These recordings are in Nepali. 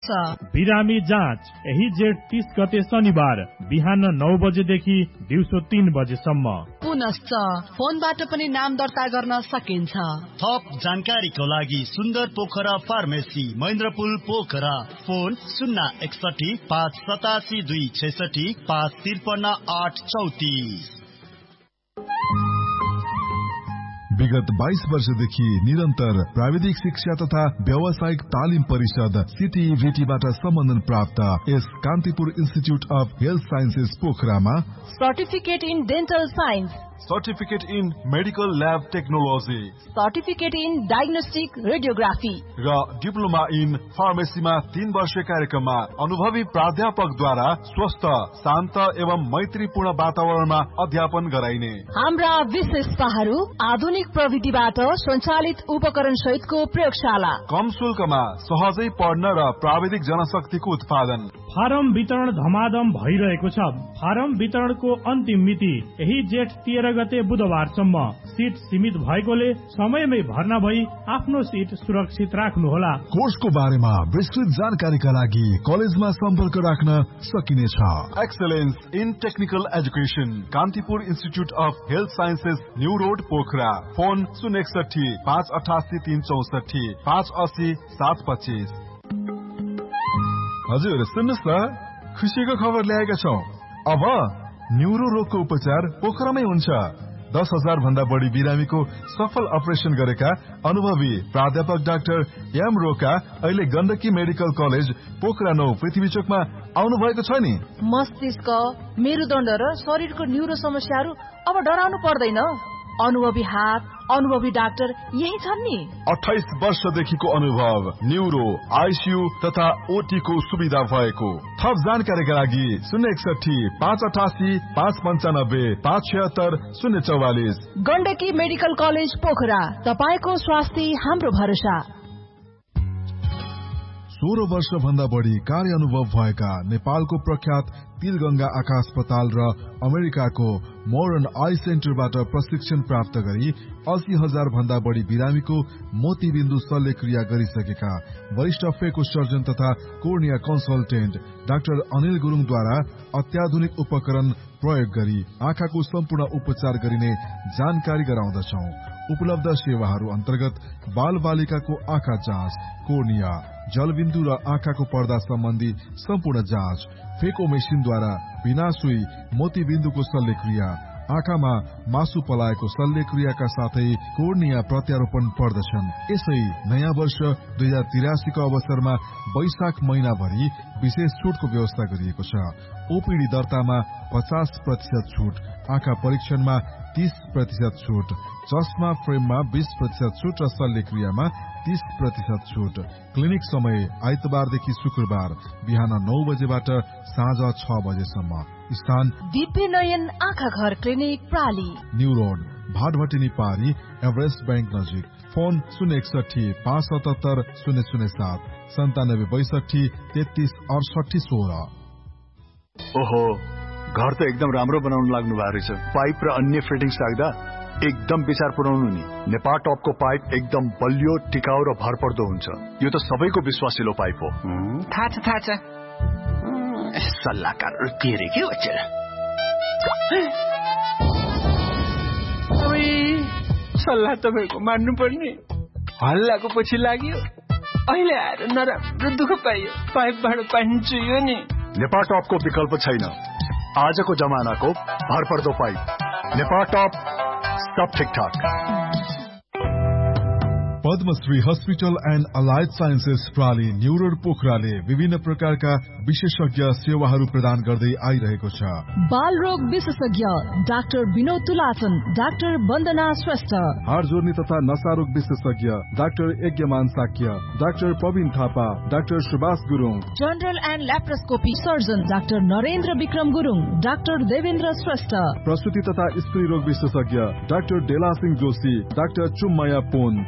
बिरामी जाँच यही जेठ 30 गते शनिबार बिहान 9 बजेदेखि दिउँसो 3 बजेसम्म। पुनश्च फोनबाट पनि नाम दर्ता गर्न सकिन्छ। थप जानकारीको लागि सुन्दर पोखरा फार्मेसी महेन्द्रपुल पोखरा। फोन 061 587 266 553 834। विगत 22 वर्षदेखि निरन्तर प्राविधिक शिक्षा तथा व्यावसायिक तालिम परिषद CTVTबाट सम्बन्धन प्राप्त यस Kantipur institute of health sciences पोखरामा certificate in dental science, certificate in medical lab technology, certificate in diagnostic radiography र डिप्लोमा इन फार्मेसीमा 3 वर्षीय कार्यक्रममा अनुभवी प्राध्यापकद्वारा स्वस्थ, शान्त एवं मैत्रीपूर्ण वातावरणमा अध्यापन गराइने। हाम्रा विशेषताहरू आधुनिक प्रविधिबाट सञ्चालित उपकरण सहितको प्रयोगशाला, कम शुल्कमा सहजै पढ्न र प्राविधिक जनशक्तिको उत्पादन। फारम वितरण धमाधम भइरहेको छ। फारम वितरणको अन्तिम मिति यही जेठ 13 गते बुधबारसम्म। सीट सीमित भएकोले समयमै भर्ना भई आफ्नो सीट सुरक्षित राख्नुहोला। कोर्सको बारेमा विस्तृत जानकारीका लागि कलेजमा सम्पर्क राख्न सकिनेछ। Excellence in technical education Kantipur institute of health sciences new road Pokhara. Phone 061 588 364 580 725। हजुर सुन्नुहोस् न, खुसीको खबर ल्याएका छौं। अब न्युरो रोगको उपचार पोखरामै हुन्छ। 10,000 भन्दा बढी बिरामीको सफल अपरेसन गरेका अनुभवी प्राध्यापक डाक्टर एम रोका अहिले गण्डकी मेडिकल कलेज पोखरा 9 पृथ्वी चोकमा आउनु भएको छ नि। मस्तिष्क, मेरुदण्ड र शरीरको न्युरो समस्याहरू अब डराउनु पर्दैन। अनुभवी हात, अनुभवी डाक्टर यही छन् नि। 28 वर्षदेखिको अनुभव, न्युरो, आइसियु तथा ओटी को सुविधा भएको। थप जानकारीका लागि 061 588 595 576 044। गण्डकी मेडिकल कलेज पोखरा, तपाईको स्वास्थ्य हाम्रो भरोसा। 16 वर्ष भन्दा बढी कार्य अनुभव भएका नेपालको प्रख्यात तिलगंगा आँखा अस्पताल र अमेरिकाको मोडर्न आई सेन्टरबाट प्रशिक्षण प्राप्त गरी 80,000 भन्दा बढी बिरामीको मोतीबिन्दु शल्यक्रिया गरिसकेका वरिष्ठ फेको सर्जन तथा कोर्निया कन्सल्टेन्ट डाक्टर अनिल गुरुङद्वारा अत्याधुनिक उपकरण प्रयोग गरी आँखाको सम्पूर्ण उपचार गरिने जानकारी गराउँदछौ। उपलब्ध सेवाहरू अन्तर्गत बाल बालिकाको आँखा जाँच, कोर्निया, जलबिन्दु र आँखाको पर्दा सम्बन्धी सम्पूर्ण जाँच, फेको मेसिनद्वारा बिना सुई मोतीबिन्दुको शल्यक्रिया, आँखामा मासु पलाएको शल्यक्रियाका साथै कोर्निया प्रत्यारोपण पर्दछन्। यसै नयाँ वर्ष 2083 को अवसरमा वैशाख महिनाभरि विशेष छुटको व्यवस्था गरिएको छ। ओपीडी दर्तामा 50% छुट, आँखा परीक्षणमा 30% छुट, चस्मा फ्रेममा 20% छुट र शल्यक्रियामा 30% छुट। क्लिनिक समय आइतबारदेखि शुक्रबार बिहान 9 बजेबाट साँझ 6 बजेसम्म। स्थान दिव्य नयन आँखा घर क्लिनिक प्राली, न्यू रोड, भाटभटिनी पारी, एभरेस्ट बैंक नजिक। फोन 061 577 007 9762 33 68 16। ओहो, घर त एकदम राम्रो बनाउन लाग्नु भएको रहेछ। पाइप र अन्य फिटिङ्स राख्दा एकदम विचार पुर्याउनु नि। नेपाल टपको पाइप एकदम बलियो, टिकाउ र भरपर्दो हुन्छ। यो त सबैको विश्वासिलो पाइप हो। थाहा छ सल्लाहकारहरू के रे के वचेर सल्लाह तपाईँको मान्नु पर्ने। हल्लाको पछि लाग्यो, अहिले आएर नराम्रो दुःख पाइयो। पाइपबाट पानी चुइयो नि। नेपाल टपको विकल्प छैन। आजको जमानाको भरपर्दो पाइप नेपाल टप, सब ठिकठाक। Padmashri hospital and allied sciences प्राली new road पोखराले विभिन्न प्रकारका विशेषज्ञ सेवाहरू प्रदान गर्दै आइरहेको छ। बाल रोग विशेषज्ञ डाक्टर विनोद तुलाचन, डाक्टर वन्दना श्रेष्ठ। हाड जोड्ने तथा नशा रोग विशेषज्ञ doctor यज्ञमान Shakya, doctor Praveen Thapa, doctor Subhash Gurung. General and laparoscopy surgeon doctor Narendra Vikram Gurung, doctor Devendra Shrestha. प्रसुति तथा स्त्री रोग विशेषज्ञ डाक्टर डेला सिंह जोशी, डाक्टर चुम्मया पोन। मुटु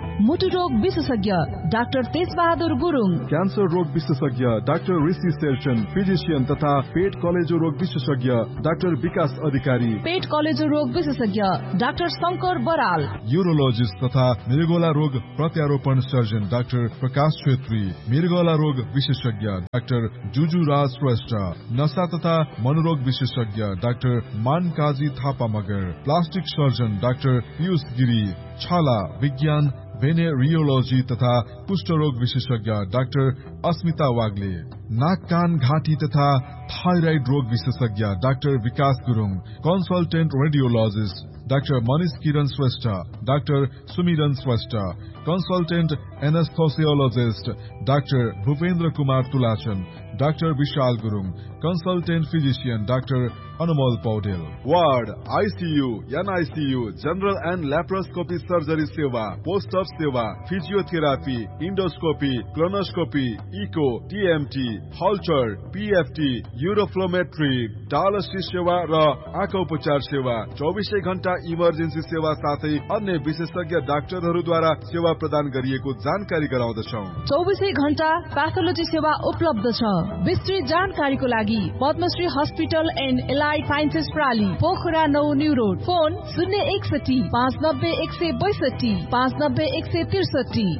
रोग विशेषज्ञ डाक्टर तेजबहादुर गुरुङ, क्यान्सर रोग विशेषज्ञ डाक्टर ऋषि शेरचन, फिजिशियन तथा पेट कलेजो रोग विशेषज्ञ डाक्टर विकास अधिकारी, पेट कलेजो रोग विशेषज्ञ डाक्टर शंकर बराल, यूरोलोजिस्ट तथा मृगौला रोग प्रत्यारोपण सर्जन डाक्टर प्रकाश छेत्री, मृगौला रोग विशेषज्ञ डाक्टर जुजु राज श्रेष्ठ, नशा तथा मनोरोग विशेषज्ञ doctor मानकाजी Thapa Magar, plastic surgeon doctor Piyush Giri, छाला विज्ञान भेनेरियोलोजी तथा कुष्ठरोग विशेषज्ञ डाक्टर अस्मिता वाग्ले, नाक कान घाँटी तथा थाइराइड रोग विशेषज्ञ डाक्टर विकास Gurung, consultant radiologist doctor Manish किरण श्रेष्ठ, डाक्टर सुमिरन Shrestha, consultant एनेस्थोसियोलोजिस्ट doctor Bhupendra Kumar तुलाचन, doctor Vishal Gurung, consultant physician doctor Anumol Paudel. Ward, ICU, NICU, general and laparoscopy surgery सेवा, पोस्ट अप सेवा, physiotherapy, endoscopy, colonoscopy, eco, TMT, हल्चर, PFT, uroflowmetry, dialysis सेवा र आँखा उपचार सेवा, 24 घण्टा इमर्जेन्सी सेवा साथै अन्य विशेषज्ञ डाक्टरहरूद्वारा सेवा प्रदान गरिएको जानकारी गराउँदछौ। 24 घण्टा प्याथोलोजी सेवा उपलब्ध छ। विस्तृत जानकारीको लागि Padmashri hospital and allied sciences प्राली, Pokhara 9 new road, phone 061 590 162 590 163।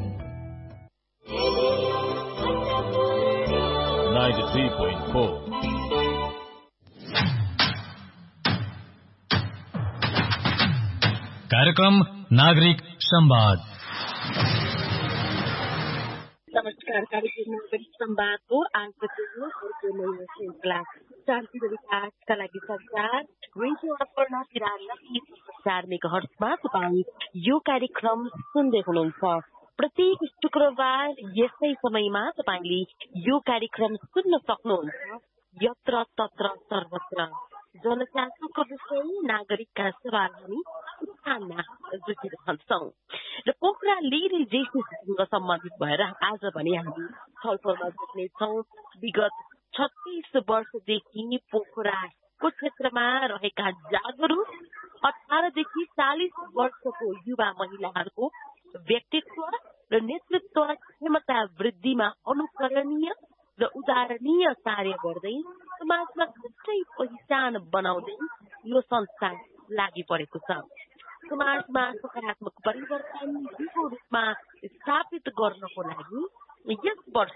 93.4 कार्यक्रम नागरिक संवाद। नमस्कार, कार्यक्रम नागरिक संवादको आजको अर्को नयाँ श्रृङ्खला शान्ति र विकासका लागि संसार रेडियो अर्पण 93.4 मेगाहर्ट्जमा तपाईँ यो कार्यक्रम सुन्दै हुनुहुन्छ। प्रत्येक शुक्रबार यस्तै समयमा तपाईले यो कार्यक्रम सुन्न सक्नुहुन्छ। यत्र तत्र सर्वत्र जनचासोको विषय नागरिकका सवाल हामी उठानमा जुटिरहन्छौँ र पोखरा लेडी जेसीसँग सम्बन्धित भएर आज भने हामी छलफलमा जुट्नेछौँ। विगत 36 वर्षदेखि पोखराको क्षेत्रमा रहेका जागरूक 18 देखि 40 वर्षको युवा महिलाहरूको व्यक्तित्व र नेतृत्व क्षमता वृद्धिमा अनुकरणीय र उदाहरणीय कार्य गर्दै समाजमा खुट्टै पहिचान बनाउँदै यो संस्था लागि परेको छ। समाजमा सकारात्मक परिवर्तन दिगो रूपमा स्थापित गर्नको लागि यस वर्ष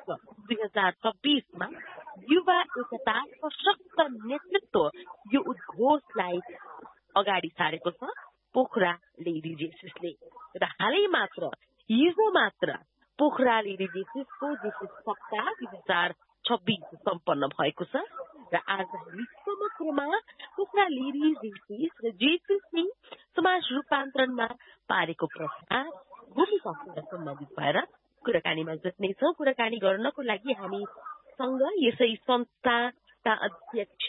2026मा युवा एकता सशक्त नेतृत्व यो उद्घोषलाई अगाडि सारेको छ पोखरा लेडी जेसिसले। र हालै मात्र हिजो मात्र पोखरा लेडी जेसिसको जेसिस सप्ताह 2026 सम्पन्न भएको छ र आज हामी समग्रमा पोखरा लेडी जेसिस र जेसिसले समाज रूपान्तरणमा पारेको प्रभाव भूमिकासँग सम्बन्धित भएर कुराकानीमा जुट्नेछौँ। कुराकानी गर्नको लागि हामीसँग यसै संस्थाका अध्यक्ष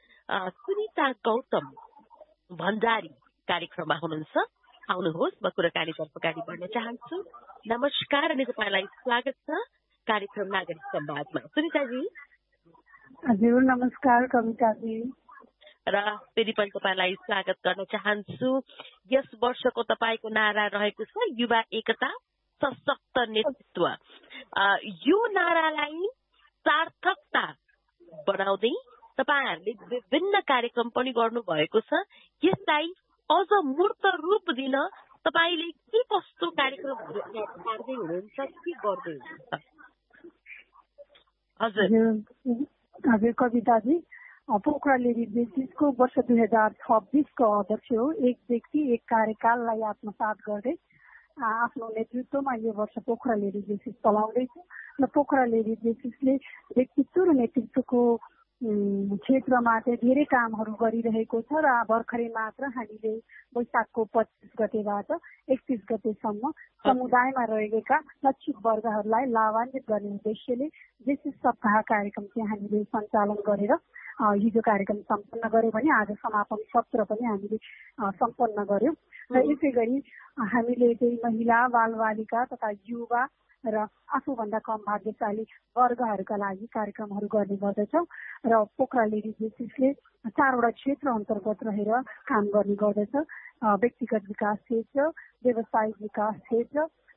सुनिता गौतम भण्डारी कार्यक्रममा हुनुहुन्छ। आउनुहोस्, म कुराकानीतर्फ अगाडि बढ्न चाहन्छु। नमस्कार अनि तपाईँलाई स्वागत छ कार्यक्रम नागरिक संवादमा। सुनिताजी। हजुर, नमस्कार कविताजी। र फेरि पनि तपाईँलाई स्वागत गर्न चाहन्छु। यस वर्षको तपाईँको नारा रहेको छ युवा एकता सशक्त नेतृत्व। यो नारालाई सार्थकता बनाउँदै तपाईँहरूले विभिन्न कार्यक्रम पनि गर्नु भएको छ। यसलाई अझ मूर्त रूप दिन तपाईँले के कस्तो कार्यक्रमहरू गर्दै हुनुहुन्छ, के गर्दै हुनुहुन्छ? हजुर कविताजी, पोखरा लेडी जेसिसको वर्ष 2026को अध्यक्ष हो। एक व्यक्ति एक कार्यकाललाई आत्मसात गर्दै आफ्नो नेतृत्वमा यो वर्ष पोखरा लेडी जेसिस चलाउँदैछ र पोखरा लेडी जेसिसले व्यक्तित्व र नेतृत्वको क्षेत्रमा चाहिँ धेरै कामहरू गरिरहेको छ र भर्खरै मात्र हामीले वैशाखको 25 गतेबाट 31 गतेसम्म समुदायमा रहेका लक्षित वर्गहरूलाई लाभान्वित गर्ने उद्देश्यले जेसिस सप्ताह कार्यक्रम चाहिँ हामीले सञ्चालन गरेर हिजो कार्यक्रम सम्पन्न गर्यौँ भने आज समापन सत्र पनि हामीले सम्पन्न गर्यौँ। र यसै गरी हामीले चाहिँ महिला बालबालिका तथा युवा र आफूभन्दा कम भाग्यशाली वर्गहरूका लागि कार्यक्रमहरू गर्ने गर्दछौँ र पोखरा लेडी जेसिसले 4वटा क्षेत्र अन्तर्गत रहेर काम गर्ने गर्दछ। व्यक्तिगत विकास क्षेत्र, व्यावसायिक विकास क्षेत्र,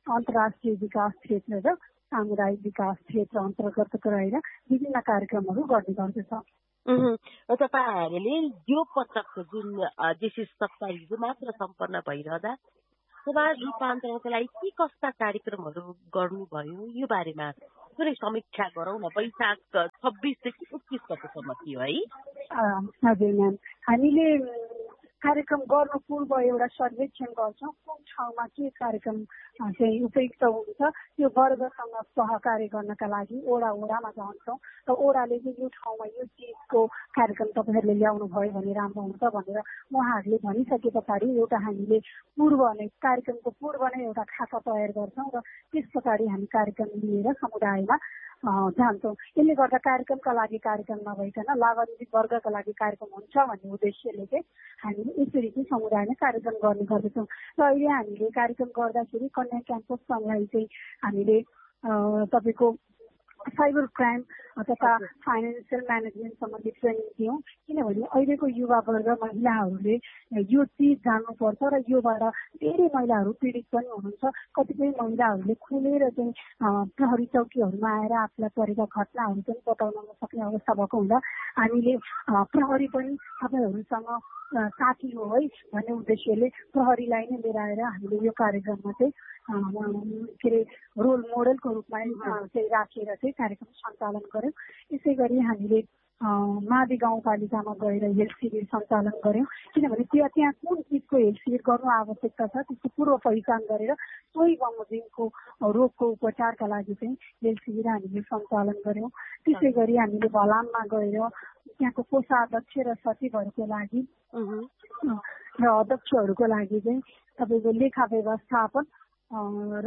अन्तर्राष्ट्रिय विकास क्षेत्र र सामुदायिक विकास क्षेत्र अन्तर्गत रहेर विभिन्न कार्यक्रमहरू गर्ने गर्दछ। तपाईँहरूले यो पटकको जुन जेसी 27 मात्र सम्पन्न भइरहँदा समाज रूपान्तरणको लागि के कस्ता कार्यक्रमहरू गर्नुभयो यो बारेमा थोरै समीक्षा गरौँ न। वैशाख 26 देखि 21 गतेसम्म थियो है? हजुर म्याम, हामीले कार्यक्रम गर्नु पूर्व एउटा सर्वेक्षण गर्छौँ कुन ठाउँमा के कार्यक्रम चाहिँ उपयुक्त हुन्छ त्यो वर्गसँग सहकार्य गर्नका लागि ओडामा जान्छौँ र ओडाले चाहिँ यो ठाउँमा यो चिजको कार्यक्रम तपाईँहरूले ल्याउनु भयो भने राम्रो हुन्छ भनेर उहाँहरूले भनिसके पछाडि एउटा हामीले कार्यक्रमको पूर्व नै एउटा खाता तयार गर्छौँ र त्यस पछाडि हामी कार्यक्रम लिएर समुदायमा जान्छौँ। यसले गर्दा कार्यक्रमका लागि कार्यक्रम नभइकन लाभान्वित वर्गका लागि कार्यक्रम हुन्छ भन्ने उद्देश्यले चाहिँ हामीले यसरी चाहिँ समुदायमा कार्यक्रम गर्ने गर्दछौँ। र अहिले हामीले कार्यक्रम गर्दाखेरि कन्या क्याम्पसलाई चाहिँ हामीले तपाईँको साइबर क्राइम तथा फाइनेन्सियल म्यानेजमेन्ट सम्बन्धी ट्रेनिङ दियौँ, किनभने अहिलेको युवा वर्ग महिलाहरूले यो चिज जान्नुपर्छ र योबाट धेरै महिलाहरू पीडित पनि हुनुहुन्छ। कतिपय महिलाहरूले खुलेर चाहिँ प्रहरी चौकीहरूमा आएर आफूलाई परेका घटनाहरू पनि बताउन नसक्ने अवस्था भएको हुँदा हामीले प्रहरी पनि तपाईँहरूसँग साथी हो है भन्ने उद्देश्यले प्रहरीलाई नै लिएर आएर हामीले यो कार्यक्रममा चाहिँ के अरे रोल मोडलको रूपमा चाहिँ राखेर चाहिँ कार्यक्रम सञ्चालन गर्यौँ। यसै गरी हामीले मावि गाउँपालिकामा गएर हेल्थ शिविर सञ्चालन गर्यौँ, किनभने त्यहाँ कुन चिजको हेल्थ शिविर गर्नु आवश्यकता छ त्यसको पूर्व पहिचान गरेर सोही बमोजिमको रोगको उपचारका लागि चाहिँ हेल्थ शिविर हामीले सञ्चालन गर्यौँ। त्यसै गरी हामीले भलाममा गएर त्यहाँको कोषाध्यक्ष र सचिवहरूको लागि र अध्यक्षहरूको लागि चाहिँ तपाईँको लेखा व्यवस्थापन र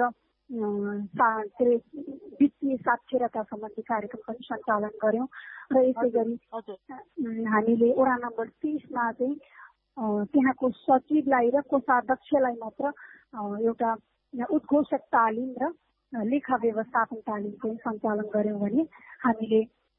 वित्तीय साक्षरता सम्बन्धी कार्यक्रम पनि सञ्चालन गर्यौँ। र यसै गरी हामीले वडा नम्बर 30मा चाहिँ त्यहाँको सचिवलाई र कोषाध्यक्षलाई मात्र एउटा उद्घोषक तालिम र लेखा व्यवस्थापन तालिम पनि सञ्चालन गर्यौँ भने हामीले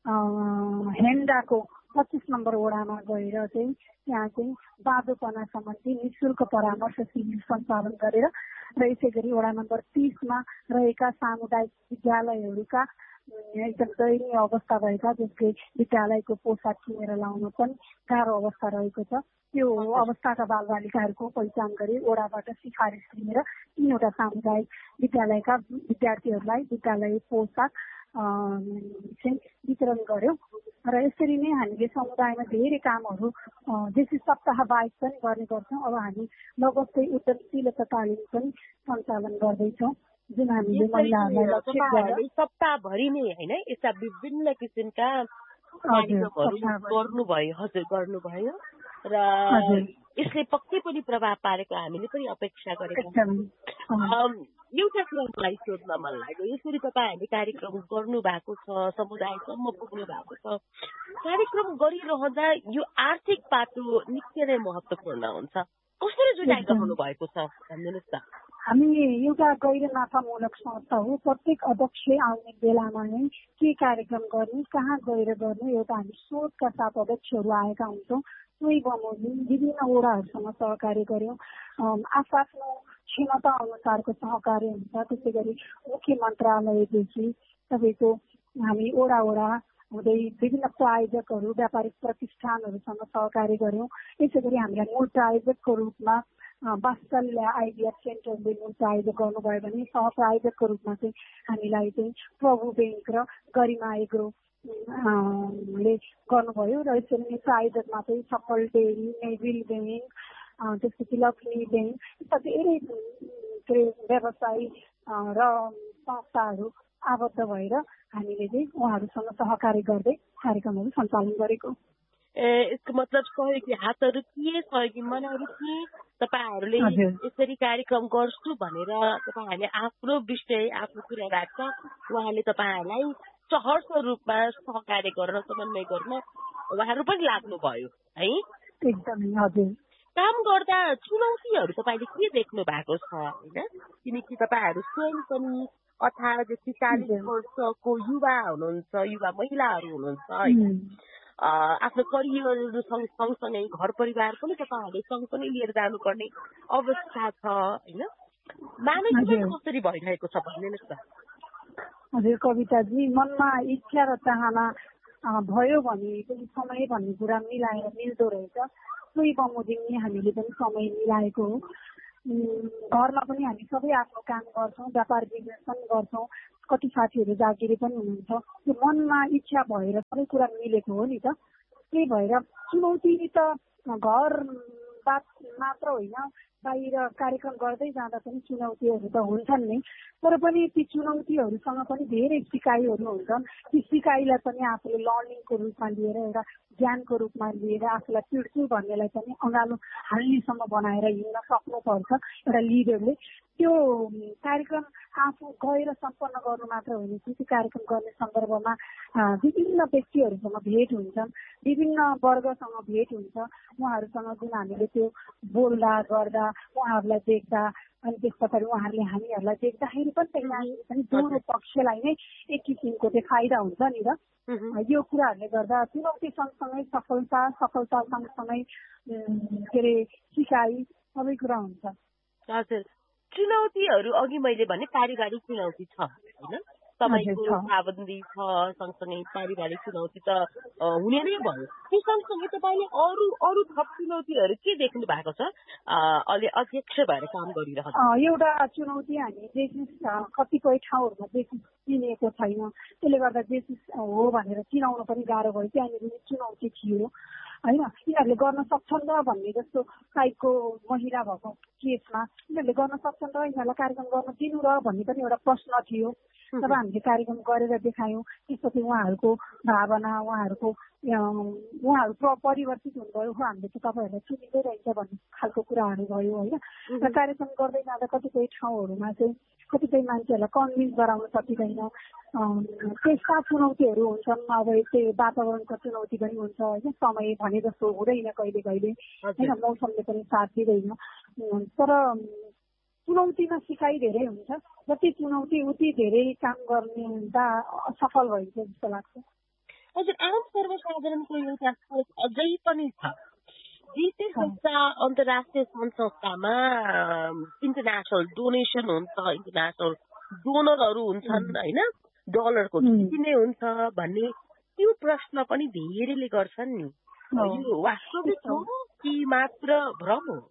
हेन्डाको 25 नम्बर वडामा गएर चाहिँ त्यहाँ चाहिँ बाँझोपना सम्बन्धी निःशुल्क परामर्श शिविर सञ्चालन गरेर र यसै गरी वडा नम्बर 30मा रहेका सामुदायिक विद्यालयहरूका एकदम दयनीय अवस्था भएका जसले विद्यालयको पोसाक किनेर लाउन पनि गाह्रो अवस्था रहेको छ त्यो अवस्थाका बालबालिकाहरूको पहिचान गरी वडाबाट सिफारिस लिएर 3वटा सामुदायिक विद्यालयका विद्यार्थीहरूलाई विद्यालय पोसाक चाहिँ वितरण गर्यौँ। र यसरी नै हामीले समुदायमा धेरै कामहरू जेसी सप्ताह बाहेक पनि गर्ने गर्छौँ। अब हामी लगत्तै उद्यमशीलता तालिम पनि सञ्चालन गर्दैछौँ जुन हामीले महिलाहरूलाई लक्षित गरेर सप्ताहभरि नै होइन यस्ता विभिन्न किसिमका कार्यक्रमहरू गर्नुभयो र यसले पक्कै पनि प्रभाव पारेको हामीले पनि अपेक्षा गरेका छौँ। एउटा कुरा मलाई सोध्न मन लाग्यो, यसरी तपाईँहरूले कार्यक्रम गर्नु भएको छ, समुदायसम्म पुग्नु भएको छ, कार्यक्रम गरिरहँदा यो आर्थिक पाटो निकै नै महत्त्वपूर्ण हुन्छ, कसरी जुटाइरहनु भएको छ भन्नुहोस् त। हामी एउटा गैर नाफामूलक संस्था हो। प्रत्येक अध्यक्ष आउने बेलामा नै के कार्यक्रम गर्ने, कहाँ गएर गर्ने एउटा हामी सोचका साथ अध्यक्षहरू आएका हुन्छौँ। सोही बमोजिम विभिन्न वडाहरूसँग सहकार्य गर्यौँ। आफ्नो क्षमता अनुसारको सहकार्य हुन्छ। त्यसै गरी मुख्य मन्त्रालयदेखि तपाईँको हामी वडा हुँदै विभिन्न प्रायोजकहरू व्यापारिक प्रतिष्ठानहरूसँग सहकार्य गर्यौँ। यसै गरी हामीलाई मूल प्रायोजकको रूपमा वात्सल्य आइडिएफ सेन्टरले मूल प्रायोजक गर्नुभयो भने सहप्रायोजकको रूपमा चाहिँ हामीलाई चाहिँ प्रभु ब्याङ्क र गरिमा एग्रो ले गर्नुभयो। र यसरी नै प्रायोजकमा चाहिँ सफल डेरी, नेभिल ब्याङ्क, त्यसपछि लक्ष्मी ब्याङ्क यस्ता धेरै व्यवसायी र संस्थाहरू आबद्ध भएर हामीले चाहिँ उहाँहरूसँग सहकार्य गर्दै कार्यक्रमहरू सञ्चालन गरेको। यसको मतलब सहयोगी हातहरू थिए, सहयोगी मनहरू थिए, तपाईँहरूले यसरी कार्यक्रम गर्छु भनेर तपाईँहरूले आफ्नो विषय आफ्नो कुरा राख्छ, उहाँले तपाईँहरूलाई सहर्ष रूपमा सहकार्य गर्न समन्वय गर्न उहाँहरू पनि लाग्नुभयो है? एकदमै हजुर। काम गर्दा चुनौतीहरू तपाईँले के देख्नु भएको छ होइन? किनकि तपाईँहरू स्वयं पनि 18देखि 40 वर्षको युवा हुनुहुन्छ, युवा महिलाहरू हुनुहुन्छ होइन? आफ्नो करियर सँगसँगै घर परिवार पनि तपाईँहरूले सँगसँगै लिएर जानुपर्ने अवस्था छ होइन? म्यानेजमेन्ट कसरी भइरहेको छ भन्दिनुहोस् न। हजुर कविताजी, मनमा इच्छा र चाहना भयो भने पनि समय भन्ने कुरा मिल्दो रहेछ। सोही बमोजिम हामीले पनि समय मिलाएको हो। घरमा पनि हामी सबै आफ्नो काम गर्छौँ, व्यापार बिजनेस पनि गर्छौँ, कति साथीहरू जागिरी पनि हुनुहुन्छ। त्यो मनमा इच्छा भएर सबै कुरा मिलेको हो नि त। त्यही भएर चुनौती त घरबाट मात्र होइन, बाहिर कार्यक्रम गर्दै जाँदा पनि चुनौतीहरू त हुन्छन् नै। तर पनि ती चुनौतीहरूसँग पनि धेरै सिकाइहरू हुन्छन्। ती सिकाइलाई पनि आफूले लर्निङको रूपमा लिएर, एउटा ज्ञानको रूपमा लिएर आफूलाई पिड्छु भन्नेलाई पनि अँगालो हाल्नेसम्म बनाएर हिँड्न सक्नुपर्छ एउटा लिडरले। त्यो कार्यक्रम आफू गएर सम्पन्न गर्नु मात्र होइन, त्यो कार्यक्रम गर्ने सन्दर्भमा विभिन्न व्यक्तिहरूसँग भेट हुन्छन्, विभिन्न वर्गसँग भेट हुन्छ। उहाँहरूसँग जुन हामीले त्यो बोल्दा गर्दा उहाँहरूलाई देख्दा, अनि त्यस पछाडि उहाँहरूले हामीहरूलाई देख्दाखेरि पनि दोहोरो पक्षलाई नै एक किसिमको चाहिँ फाइदा हुन्छ नि त। यो कुराहरूले गर्दा चुनौती सँगसँगै सफलता सँगसँगै के अरे सिकाइ सबै कुरा हुन्छ। हजुर, चुनौतीहरू अघि मैले भने पारिवारिक चुनौती छ होइन, तपाईँको पाबन्दी छ, सँगसँगै पारिवारिक चुनौती त हुने नै भयो। त्यो सँगसँगै तपाईँले अरू थप चुनौतीहरू के देख्नु भएको छ अहिले अध्यक्ष भएर काम गरिरहेको? एउटा चुनौती हामी जेसिस कतिपय ठाउँहरूमा जेसिस चिनिएको छैन, त्यसले गर्दा जेसिस हो भनेर चिनाउन पनि गाह्रो भयो। त्यहाँनिर चुनौती थियो होइन। यिनीहरूले गर्न सक्छन् र भन्ने जस्तो टाइपको महिला भएको केसमा यिनीहरूले गर्न सक्छन् र यिनीहरूलाई कार्यक्रम गर्न दिनु र भन्ने पनि एउटा प्रश्न थियो। तब हामीले कार्यक्रम गरेर देखायौँ। त्यसपछि उहाँहरूको भावना, उहाँहरू परिवर्तित हुनुभयो। हो, हामीले त तपाईँहरूलाई चिनिँदै रहेछ भन्ने खालको कुराहरू भयो होइन। र कार्यक्रम गर्दै जाँदा कतिपय ठाउँहरूमा चाहिँ कतिपय मान्छेहरूलाई कन्भिन्स गराउन सकिँदैन। त्यस्ता चुनौतीहरू हुन्छन्। अब यस्तै वातावरणको चुनौती पनि हुन्छ होइन। समय भने जस्तो हुँदैन कहिले कहिले होइन, मौसमले पनि साथ दिँदैन। तर चुनौतीमा सिकाइ धेरै हुन्छ। जति चुनौती उति धेरै काम गर्ने हुँदा सफल भइन्छ जस्तो लाग्छ। हजुर, आम सर्वसाधारणको एउटा सोच अझै पनि छ। जिते संस्था अन्तर्राष्ट्रिय सङ्घ संस्थामा इन्टरनेसनल डोनेसन हुन्छ, इन्टरनेसनल डोनरहरू हुन्छन् होइन, डलरको किने हुन्छ भन्ने त्यो प्रश्न पनि धेरैले गर्छन् नि। यो वास्तविक हो कि मात्र भ्रम हो?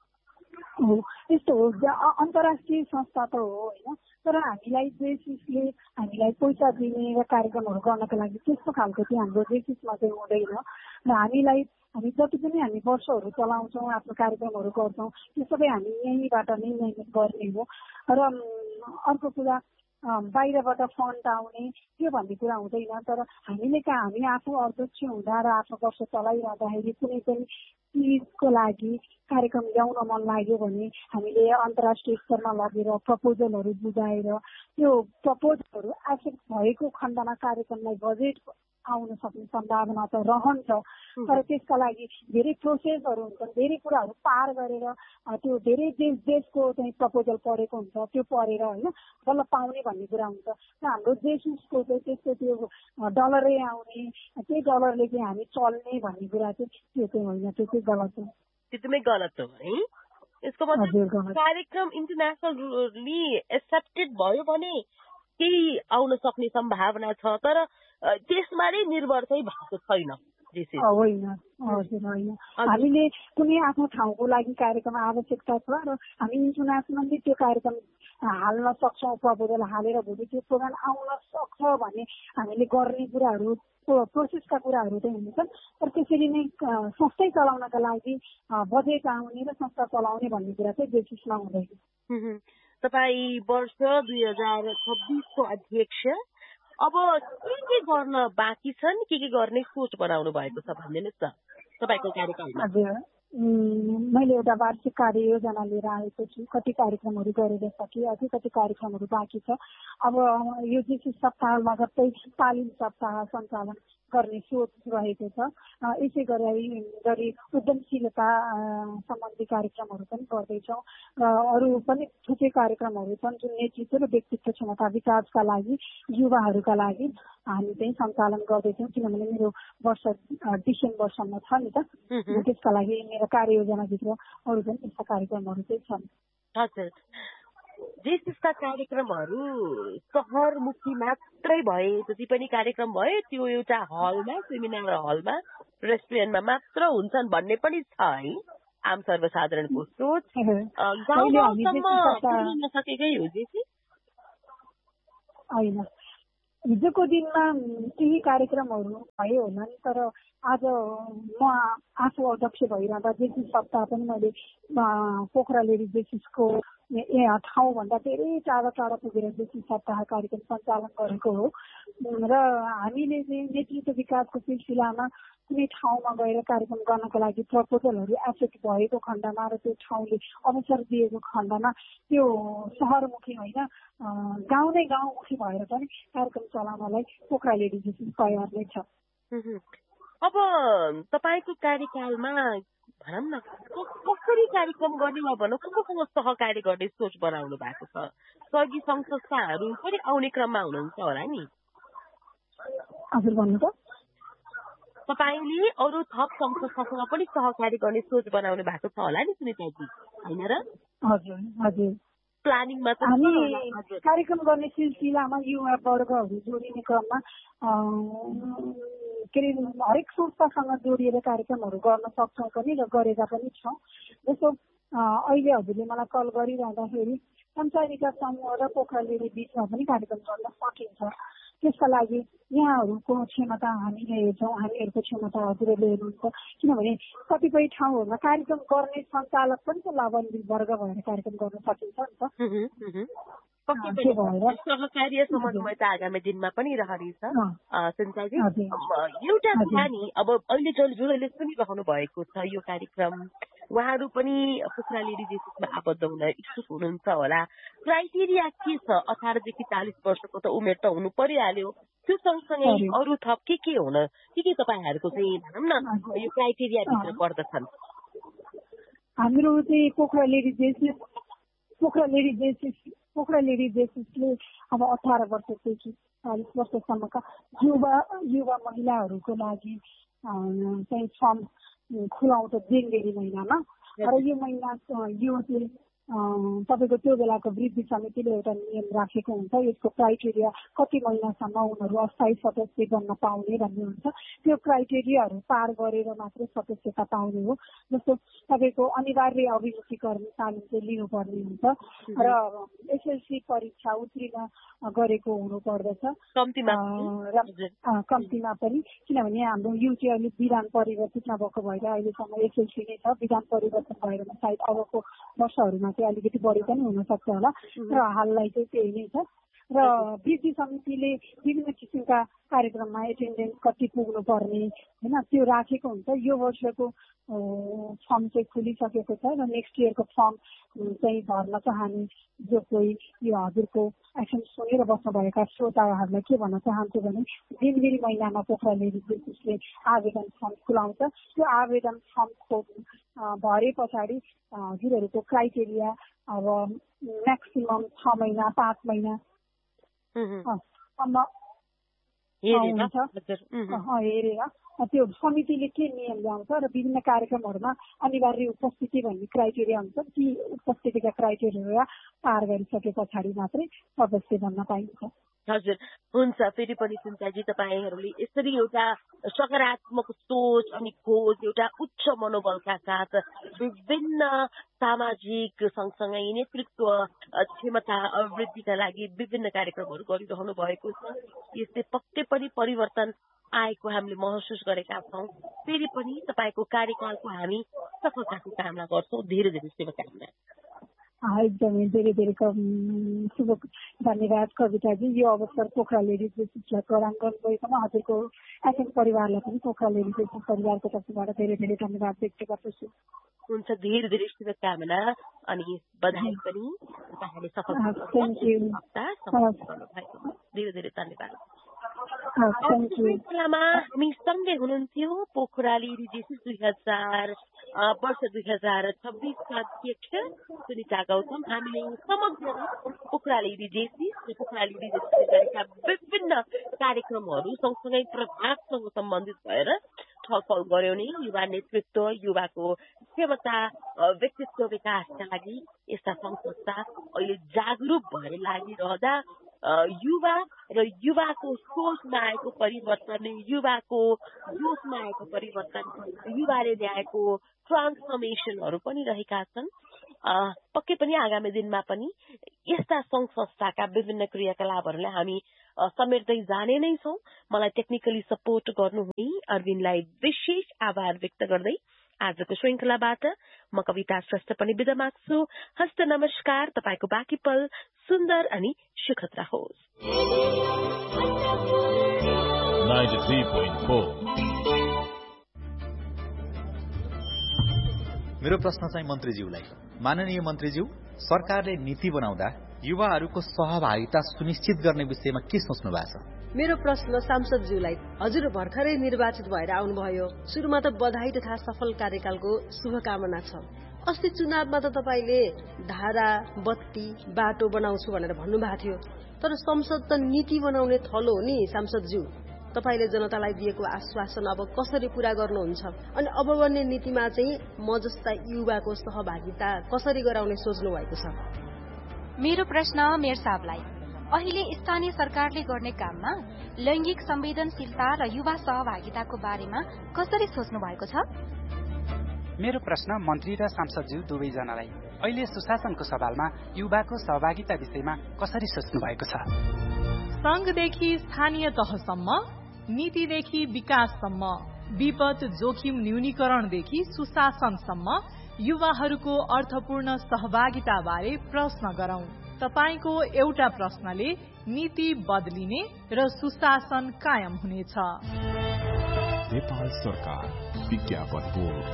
यस्तो हो, अन्तर्राष्ट्रिय संस्था त हो होइन। तर हामीलाई जेसिसले हामीलाई पैसा दिने र कार्यक्रमहरू गर्नको लागि त्यस्तो खालको चाहिँ हाम्रो जेसिसमा चाहिँ हुँदैन। र हामी जति पनि हामी वर्षहरू चलाउँछौँ, आफ्नो कार्यक्रमहरू गर्छौँ, त्यो सबै हामी यहीँबाट नै मेहनत गर्ने हो। र अर्को कुरा बाहिरबाट फन्ड आउने त्यो भन्ने कुरा हुँदैन। तर हामी आफू अध्यक्ष हुँदा र आफ्नो वर्ष चलाइरहँदाखेरि कुनै पनि चिजको लागि कार्यक्रम ल्याउन मन लाग्यो भने हामीले अन्तर्राष्ट्रिय स्तरमा लगेर प्रपोजलहरू बुझाएर त्यो प्रपोजलहरू एक्सेप्ट भएको खण्डमा कार्यक्रमलाई बजेट आउन सक्ने सम्भावना त रहन्छ। तर त्यसका लागि धेरै प्रोसेसहरू हुन्छन्, धेरै कुराहरू पार गरेर त्यो धेरै देशको चाहिँ प्रपोजल परेको हुन्छ, त्यो परेर होइन बल्ल पाउने भन्ने कुरा हुन्छ। र हाम्रो जेसिसको चाहिँ त्यस्तो त्यो डलरै आउने, त्यही डलरले चाहिँ हामी चल्ने भन्ने कुरा चाहिँ त्यो चाहिँ होइन, त्यो चाहिँ गलत हो। एकदमै गलत हो है। यसको मतलब कार्यक्रम इन्टरनेसनली एक्सेप्टेड भयो भने केही आउन सक्ने सम्भावना छ, तर त्यसमा नै निर्भर चाहिँ भएको छैन। होइन, हजुर होइन। हामीले कुनै आफ्नो ठाउँको लागि कार्यक्रम आवश्यकता छ र हामी इन्टरनेसनली त्यो कार्यक्रम हाल्न सक्छौँ, प्रपोजल हालेर भोलि त्यो प्रोग्राम आउन सक्छ भने हामीले गर्ने कुराहरू प्रोसेसका कुराहरू चाहिँ हुन्छन्। तर त्यसरी नै संस्थै चलाउनका लागि बजेट आउने र संस्था चलाउने भन्ने कुरा चाहिँ बेसिसमा हुँदैन। तपाईँ वर्ष 2026 को अध्यक्ष, अब के गर्न बाँकी छन्, के गर्ने सोच बनाउनु भएको छ भनिदिनुहोस् न तपाईँको कार्यकालमा? हजुर, मैले एउटा वार्षिक कार्ययोजना लिएर आएको छु। कति कार्यक्रमहरू गरेर सके, अझै कति कार्यक्रमहरू बाँकी छ। अब यो जेसिस सप्ताह लगत्तै तालिम सप्ताह सञ्चालन गर्ने सोच रहेको छ। यसै गरी उद्यमशीलता सम्बन्धी कार्यक्रमहरू पनि गर्दैछौँ र अरू पनि थुप्रै कार्यक्रमहरू छन् जुन नेतृत्व र व्यक्तित्व क्षमता विकासका लागि युवाहरूका लागि हामी चाहिँ सञ्चालन गर्दैछौँ। किनभने मेरो वर्ष डिसेम्बरसम्म छ नि त, त्यसका लागि मेरो कार्ययोजनाभित्र अरू पनि यस्ता कार्यक्रमहरू चाहिँ छन्। हजुर, जेसिसका कार्यक्रमहरू सहरमुखी मात्रै भए, जति पनि कार्यक्रम भए त्यो एउटा हलमा, सेमिनार हलमा, रेस्टुरेन्टमा मात्र हुन्छन् भन्ने पनि छ है आम सर्वसाधारणको सोच। गाउँसम्म पुग्न नसकेकै हो जेसिस होइन। हिजोको दिनमा केही कार्यक्रमहरू भयो होला नि, तर आज म आफू अध्यक्ष भइरहँदा जेसिस सप्ताह पनि मैले पोखरा लेडी जेसिसको ठाउँभन्दा धेरै टाढा टाढा पुगेर जेसिस सप्ताह कार्यक्रम सञ्चालन गरेको हो र हामीले नेतृत्व विकासको सिलसिलामा कुनै ठाउँमा गएर कार्यक्रम गर्नको लागि प्रपोजलहरू एसेप्ट भएको खण्डमा र त्यो ठाउँले अवसर दिएको खण्डमा त्यो सहरमुखी होइन गाउँ नै गाउँमुखी भएर पनि कार्यक्रम चलाउनलाई पोखरा लेडी जेसिस तयार नै छ। अब तपाईँको कार्यकालमा भनौँ न कसरी कार्यक्रम गर्ने वा भनौँ कोसँग सहकार्य गर्ने सोच बनाउनु भएको छ? सहयोगी सङ्घ संस्थाहरू पनि आउने क्रममा हुनुहुन्छ होला नि? हजुर भन्नु त। तपाईँले अरू थप सङ्घ संस्थासँग पनि सहकार्य गर्ने सोच बनाउनु भएको छ होला नि सुनिताजी, होइन र? हजुर हजुर। प्लानिङमा हामी कार्यक्रम गर्ने सिलसिलामा युवा वर्गहरू जोडिने क्रममा के अरे हरेक संस्थासँग जोडिएर कार्यक्रमहरू गर्न सक्छौँ पनि र गरेका पनि छौँ। जस्तो अहिले हजुरले मलाई कल गरिरहँदाखेरि पञ्चायत विकास समूह र पोखरा लेडी बिचमा पनि कार्यक्रम गर्न सकिन्छ। त्यसका लागि यहाँहरूको क्षमता हामीले हेर्छौँ, हामीहरूको क्षमता हजुरहरूले हेर्नुहुन्छ। किनभने कतिपय ठाउँहरूमा कार्यक्रम गर्ने सञ्चालक पनि त लाभान्वित वर्ग भएर कार्यक्रम गर्न सकिन्छ नि त। सहकार्य समन्वय त आगामी दिनमा पनि रहनेछ सुनिताजी। एउटा कुरा नि अब अहिले जसले सुनिरहनु भएको छ यो कार्यक्रम, उहाँहरू पनि पोखरा लेडी जेसिसमा आबद्ध हुन इच्छुक हुनुहुन्छ होला। क्राइटेरिया के छ? 18 देखि 40 वर्षको त उमेर त हुनु परिहाल्यो। त्यो सँगसँगै अरू थप के हुन के तपाईँहरूको चाहिँ भनौँ न यो क्राइटेरिया भित्र पर्दछन्? हाम्रो चाहिँ पोखरा लेडी जेसिसले अब 18 वर्षदेखि 40 वर्षसम्मका युवा महिलाहरूको लागि चाहिँ फर्म खुलाउँछ जनवरी महिनामा। र यो महिना यो चाहिँ तपाईँको त्यो बेलाको वृद्धि समितिले एउटा नियम राखेको हुन्छ। यसको क्राइटेरिया कति महिनासम्म उनीहरू अस्थायी सदस्य बन्न पाउने भन्ने हुन्छ। त्यो क्राइटेरियाहरू पार गरेर मात्रै सदस्यता पाउने हो। जस्तो तपाईँको अनिवार्य अभिमुखीकरण तालिम चाहिँ लिनुपर्ने हुन्छ र एसएलसी परीक्षा उत्तीर्ण गरेको हुनुपर्दछ कम्तीमा पनि। किनभने हाम्रो युटी अहिले विधान परिवर्तित नभएको भएर अहिलेसम्म एसएलसी नै छ। विधान परिवर्तन भएर सायद अबको वर्षहरूमा चाहिँ अलिकति बढी पनि हुन सक्छ होला र हाललाई चाहिँ त्यही नै छ। र वृद्धि समितिले विभिन्न किसिमका कार्यक्रममा एटेन्डेन्स कति पुग्नु पर्ने होइन त्यो राखेको हुन्छ। यो वर्षको फर्म चाहिँ खुलिसकेको छ र नेक्स्ट इयरको फर्म चाहिँ भर्न चाहने जो कोही यो हजुरको एक्सन सुनेर बस्नुभएका श्रोताहरूलाई के भन्न चाहन्छु भने जनवरी महिनामा पोखरा लेडी जेसिसले आवेदन फर्म खुलाउँछ। त्यो आवेदन फर्म भरे पछाडि हजुरहरूको क्राइटेरिया अब म्याक्सिमम 6 महिना 5 महिना हेरेर त्यो समितिले के नियम ल्याउँछ र विभिन्न कार्यक्रमहरूमा अनिवार्य उपस्थिति भन्ने क्राइटेरिया हुन्छ। ती उपस्थितिका क्राइटेरिया पार गरिसके पछाडि मात्रै सदस्य बन्न पाइन्छ। हजुर हुन्छ। फेरि पनि सुन्ताजी तपाईँहरूले यसरी एउटा सकारात्मक सोच अनि खोज, एउटा उच्च मनोबलका साथ विभिन्न सामाजिक सँगसँगै नेतृत्व क्षमता अभिवृद्धिका लागि विभिन्न कार्यक्रमहरू गरिरहनु भएको छ। यसले पक्कै पनि परिवर्तन आएको हामीले महसुस गरेका छौँ। फेरि पनि तपाईँको कार्यकालको हामी सफलताको कामना गर्छौँ। धेरै धेरै शुभकामना। एकदमै धेरै धेरै शुभ धन्यवाद कविताजी। यो अवसर पोखरा लेडी जेसिसलाई प्रदान गर्नुभएकोमा हजुरको एसएम परिवारलाई पनि पोखरा लेडी जेसिस परिवारको तर्फबाट धेरै धेरै धन्यवाद व्यक्त गर्दछु। हुन्छ, धेरै धेरै शुभकामना अनि बधाई पनि। तपाईँले सफलता धेरै धेरै धन्यवाद। हामी सँगै हुनुहुन्थ्यो पोखरा लेडी जेसिस 2026 का अध्यक्ष सुनिता गौतम। हामीले समग्र पोखरा लेडी जेसिस र पोखरा लेडी जेसिसले गरेका विभिन्न कार्यक्रमहरू सँगसँगै प्रभागसँग सम्बन्धित भएर छलफल गर्यौं नि युवा नेतृत्व युवाको क्षमता व्यक्तित्व विकासका लागि यस्ता संस्था अहिले जागरूक भएर लागिरहँदा युवा र युवाको सोचमा आएको परिवर्तन युवाको जोशमा आएको परिवर्तन युवाले ल्याएको ट्रान्सफर्मेसनहरू पनि रहेका छन्। पक्कै पनि आगामी दिनमा पनि यस्ता संघ संस्थाका विभिन्न क्रियाकलापहरूलाई हामी समेट्दै जाने नै छौं। मलाई टेक्निकली सपोर्ट गर्नुहुने अरविन्दलाई विशेष आभार व्यक्त गर्दै आजको श्रृंखलाबाट म कविता श्रेष्ठ पनि बिदा माग्छु। हस्त नमस्कार। तपाईको बाँकी पल सुन्दर अनि सुखद रहोस्। 93.4 मेरो प्रश्न चाहिँ मन्त्रीज्यूलाई। माननीय मन्त्रीज्यू, सरकारले नीति बनाउँदा युवाहरूको सहभागिता सुनिश्चित गर्ने विषयमा के सोच्नु भएको छ? मेरो प्रश्न सांसदज्यूलाई। हजुर भर्खरै निर्वाचित भएर आउनुभयो। सुरुमा त बधाई तथा सफल कार्यकालको शुभकामना छ। अस्ति चुनावमा त तपाईले धारा, बत्ती, बाटो बनाउँछु भनेर भन्नुभएको थियो। तर संसद त नीति बनाउने थलो हो नि सांसदज्यू। तपाईले जनतालाई दिएको आश्वासन अब कसरी पूरा गर्नुहुन्छ? अनि अब बन्ने नीतिमा चाहिँ म जस्ता युवाको सहभागिता कसरी गराउने सोच्नु भएको छ? मेरो प्रश्न मेयर साहबलाई। अहिले स्थानीय सरकारले गर्ने काममा लैंगिक संवेदनशीलता र युवा सहभागिताको बारेमा कसरी सोच्नु भएको छ? मेरो प्रश्न मन्त्री र सांसदज्यू दुवैजनालाई। अहिले सुशासनको सवालमा युवाको सहभागिता विषयमा कसरी सोच्नु भएको छ? संघदेखि स्थानीय तहसम्म, नीतिदेखि विकाससम्म, विपद जोखिम न्यूनीकरणदेखि सुशासनसम्म युवाहरूको अर्थपूर्ण सहभागिता बारे प्रश्न गरौं। तपाईको एउटा प्रश्नले नीति बदलिने र सुशासन कायम हुनेछ। नेपाल सरकार विज्ञापन बोर्ड।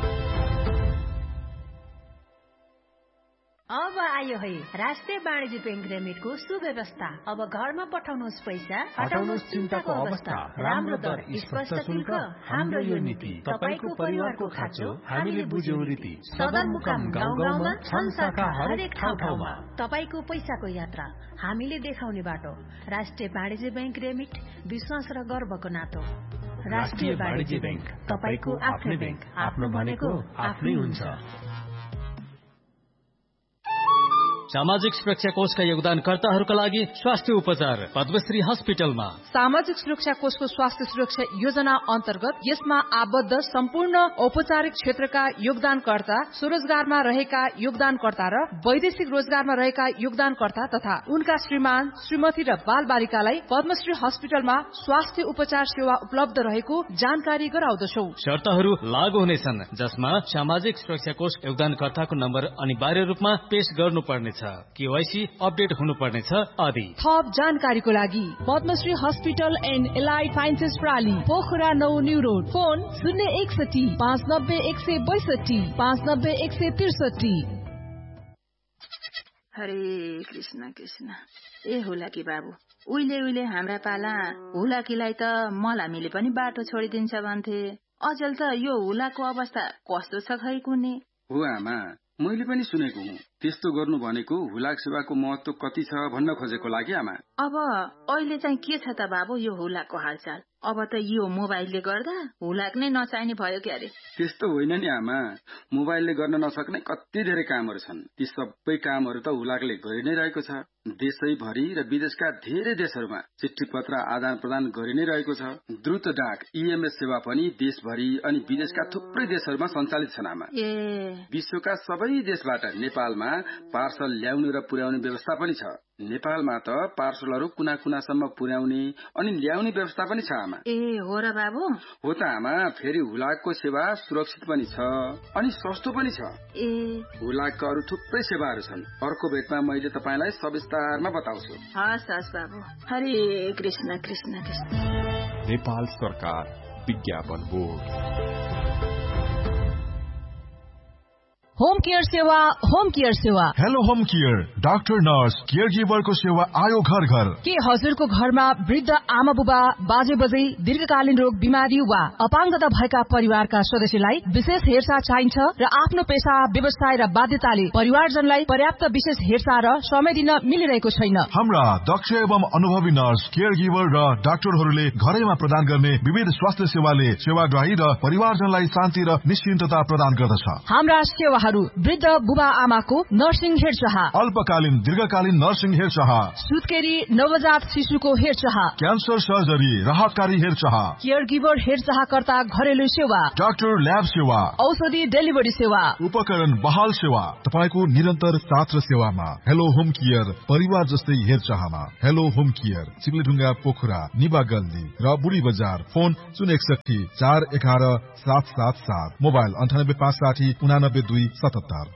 अब आयो है राष्ट्रिय वाणिज्य बैंक रेमिटको सुव्यवस्था। अब घरमा पठाउनुहोस् पैसा, हटाउनुहोस् चिन्ताको अवस्था। राम्रो दर, स्पष्ट शुल्क, हाम्रो यो नीति। तपाईको परिवारको खाँचो हामीले बुझ्यौं रीति। सदरमुकाम गाउँ गाउँमा, छन् शाखा हरेक ठाउँ ठाउँमा। तपाईको पैसाको यात्रा हामीले देखाउने बाटो। राष्ट्रिय वाणिज्य बैंक रेमिट, विश्वास र गर्वको नातो। राष्ट्रिय वाणिज्य बैंक, तपाईको आफ्नै बैंक। आफ्नो भनेको आफ्नै हुन्छ। सामाजिक सुरक्षा कोषका योगदानकर्ताहरूका लागि स्वास्थ्य उपचार पद्मश्री हस्पिटलमा। सामाजिक सुरक्षा कोषको स्वास्थ्य सुरक्षा योजना अन्तर्गत यसमा आबद्ध सम्पूर्ण औपचारिक क्षेत्रका योगदानकर्ता, स्वरोजगारमा रहेका योगदानकर्ता र वैदेशिक रोजगारमा रहेका योगदानकर्ता तथा उनका श्रीमान, श्रीमती र बाल बालिकालाई पद्मश्री हस्पिटलमा स्वास्थ्य उपचार सेवा उपलब्ध रहेको जानकारी गराउँदछौ। शर्तहरू लागू हुनेछन्, जसमा सामाजिक सुरक्षा कोष योगदानकर्ताको नम्बर अनिवार्य रूपमा पेश गर्नुपर्नेछ, केवाईसी अपडेट हुनुपर्नेछ आदि। थप जानकारीको लागि Padmashri hospital and allied sciences प्राली, Pokhara 9 new road. Phone 061 590 162 590 163। हरे कृष्ण कृष्ण। ए हुलाकी बाबु, उहिले हाम्रा पाला हुलाकीलाई त मलामीले पनि बाटो छोडिदिन्छ भन्थे। अचेल त यो हुलाको अवस्था कस्तो छ खै कुने? हो आमा, मैले पनि सुनेको हुँ। त्यस्तो गर्नु भनेको हुलाक सेवाको महत्व कति छ भन्न खोजेको लागि आमा। अब अहिले चाहिँ के छ त बाबु यो हुलाकको हालचाल? अब त यो मोबाइलले गर्दा हुलाक नै नचाहिने भयो क्यारे? त्यस्तो होइन नि आमा, मोबाइलले गर्न नसक्ने कति धेरै कामहरू छन्। ती सबै कामहरू त हुलाकले गरि नै रहेको छ। देशैभरि र विदेशका धेरै देशहरूमा चिठी पत्र आदान प्रदान गरि नै रहेको छ। द्रुत डाक EMS सेवा पनि देशभरि अनि विदेशका थुप्रै देशहरूमा सञ्चालित छन् आमा। विश्वका सबै देशबाट नेपालमा पार्सल ल्याउने र पुर्याउने व्यवस्था पनि छ। नेपालमा त पार्सलहरू कुना कुनासम्म पुर्याउने अनि ल्याउने व्यवस्था पनि छ आमा। ए हो र बाबु? हो त आमा। फेरि हुलाकको सेवा सुरक्षित पनि छ अनि सस्तो पनि छ। हुलाकका अरू थुप्रै सेवाहरू छन्। अर्को भेटमा मैले तपाईलाई सविस्तारमा बताउँछु। हस् हस् बाबु। हरे कृष्ण कृष्ण कृष्ण। नेपाल सरकार विज्ञापन बोर्ड। होम केयर सेवा, होम केयर सेवा। Hello home care, doctor nurse care गिभरको सेवा आयो घर घर। के हजुरको घरमा वृद्ध आमा बुबा, बाजे बजै, दीर्घकालीन रोग बिमारी वा अपाङ्गता भएका परिवारका सदस्यलाई विशेष हेरचाह चाहिन्छ र आफ्नो पेशा, व्यवसाय र बाध्यताले परिवारजनलाई पर्याप्त विशेष हेरचाह र समय दिन मिलिरहेको छैन। हाम्रा दक्ष एवं अनुभवी नर्स, केयर गिभर र डाक्टरहरूले घरैमा प्रदान गर्ने विविध स्वास्थ्य सेवाले सेवाग्राही र परिवारजनलाई शान्ति र निश्चिन्तता प्रदान गर्दछ। हाम्रा सेवाहरू वृद्ध बुबा आमाको नर्सिङ हेरचाह, अल्पकालीन दीर्घकालीन नर्सिङ हेरचाह, सुत्केरी नवजात शिशुको हेरचाह, क्यान्सर सर्जरी, राहतकारी हेरचाह, केयर गिभर हेरचाहकर्ता घरेलु सेवा, डाक्टर ल्याब सेवा, औषधि डेलिभरी सेवा, उपकरण बहाल सेवा, तपाईको निरन्तर साथ र सेवामा। हेलो होम केयर, परिवार जस्तै हेरचाहमा। हेलो होम केयर, चिप्लेढुङ्गा, पोखरा, निबा गल्ली र बुढी बजार। Phone 061 411 777, mobile 98 560 89 277।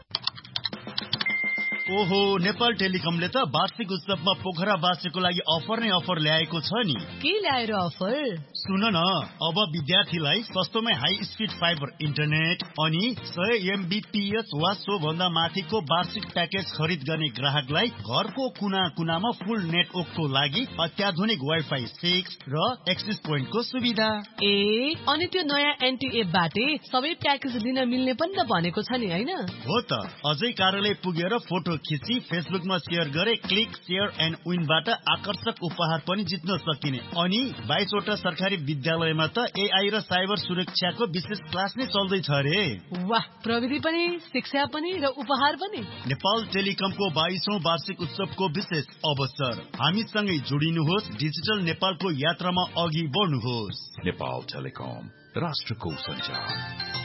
ओहो, नेपाल टेलिकमले त वार्षिक उत्सवमा पोखरावासीको लागि अफर नै अफर ल्याएको छ नि। के ल्याएर अफर? सुन न, अब विद्यार्थीलाई सस्तोमै हाई स्पिड फाइबर इन्टरनेट अनि 100 MBPS वा सो भन्दा माथिको वार्षिक प्याकेज खरिद गर्ने ग्राहकलाई घरको कुना कुनामा फुल नेटवर्कको लागि अत्याधुनिक वाइफाई 6 र एक्सेस पोइन्टको सुविधा। अनि त्यो नयाँ एनटीएफ बाटे सबै प्याकेज लिन मिल्ने पनि त भनेको छ नि, हैन? हो त, अझै कार्यालय पुगेर फोटो खिची फेसबुकमा शेयर गरे क्लिक शेयर एन्ड विनबाट आकर्षक उपहार पनि जित्न सकिने। अनि 22 वटा सरकारी विद्यालयमा त एआई र साइबर सुरक्षाको विशेष क्लास नै चल्दैछ रे। वाह, प्रविधि पनि, शिक्षा पनि र उपहार पनि। नेपाल टेलिकमको 22औं वार्षिक उत्सवको विशेष अवसर। हामीसँगै जोडिनुहोस्, डिजिटल नेपालको यात्रामा अघि बढ्नुहोस्। नेपाल टेलिकम, राष्ट्रको सञ्चार।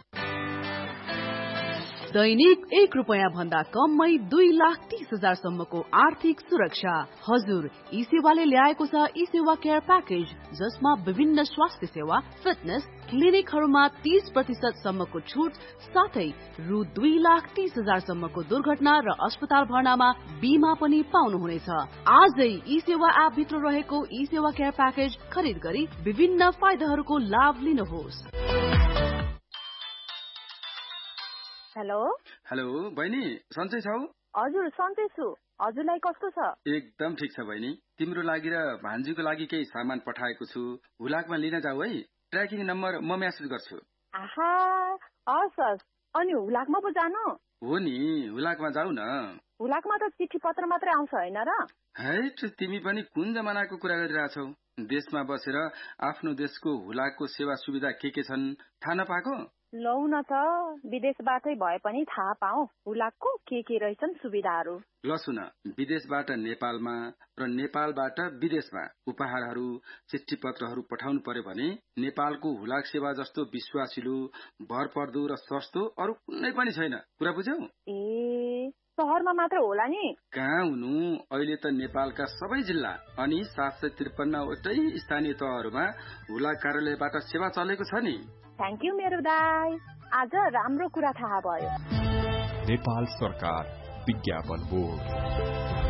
दैनिक 1 रुपैयाँ भन्दा कममै 2,30,000 सम्मको आर्थिक सुरक्षा। हजुर, ई सेवाले ल्याएको छ ई सेवा केयर प्याकेज, जसमा विभिन्न स्वास्थ्य सेवा, फिटनेस क्लिनिकहरूमा 30% सम्मको छुट साथै रु 2,30,000 सम्मको दुर्घटना र अस्पताल भर्नामा बीमा पनि पाउनुहुनेछ। आजै ई सेवा एप भित्र रहेको ई सेवा केयर प्याकेज खरिद गरी विभिन्न फाइदाहरूको लाभ लिनुहोस्। हेलो हेलो बहिनी, सन्चै छौ? हजुर सन्चै छु। हजुरलाई कस्तो छ? एकदम ठिक छ बहिनी। तिम्रो लागि र भान्जीको लागि केही सामान पठाएको छु, हुलाकमा लिन जाऊ है। ट्र्याकिङ नम्बर म मेसेज गर्छु। आहा, हस्। अनि हुलाकमा पो जानु? हो नि, हुलाकमा जाऊ न। हुलाकमा त चिठी पत्र मात्रै आउँछ हैन र? हैट, तिमी पनि कुन जमानाको कुरा गरिरहेछौ? देशमा बसेर आफ्नो देशको हुलाकको सेवा सुविधा के छन् थाहा नपाएको? लौ न त, विदेशबाटै भए पनि थाहा पाऊ हुलाकको के रहेछन् सुविधाहरू। ल सुन, विदेशबाट नेपालमा र नेपालबाट विदेशमा उपहारहरू, चिठी पत्रहरू पठाउनु पर्यो भने नेपालको हुलाक सेवा जस्तो विश्वासिलो, भरपर्दो र सस्तो अरू कुनै पनि छैन। कुरा बुझ्यौ? शहरमा मात्र होला नि? कहाँ हुनु, अहिले त नेपालका सबै जिल्ला अनि 753 वटै स्थानीय तहहरूमा हुलाक कार्यालयबाट सेवा चलेको छ नि। थ्याङ्क यू मेरो दाइ, आज राम्रो कुरा थाहा भयो। नेपाल सरकार विज्ञापन बोर्ड।